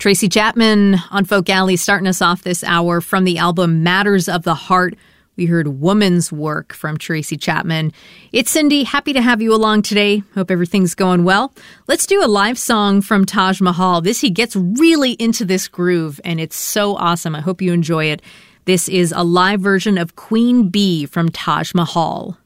Tracy Chapman on Folk Alley starting us off this hour from the album Matters of the Heart. We heard Woman's Work from Tracy Chapman. It's Cindy. Happy to have you along today. Hope everything's going well. Let's do a live song from Taj Mahal. He gets really into this groove, and it's so awesome. I hope you enjoy it. This is a live version of Queen Bee from Taj Mahal.